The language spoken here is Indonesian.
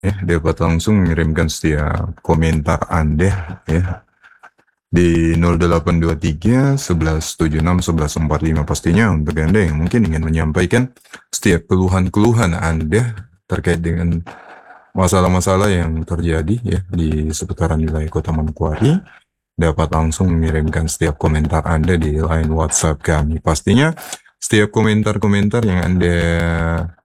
ya, dapat langsung mengirimkan setiap komentar Anda ya di 0823 1176 1145 pastinya untuk Anda yang mungkin ingin menyampaikan setiap keluhan-keluhan Anda terkait dengan masalah-masalah yang terjadi ya di seputaran wilayah Kota Manokwari, dapat langsung mengirimkan setiap komentar Anda di line WhatsApp kami. Pastinya setiap komentar-komentar yang Anda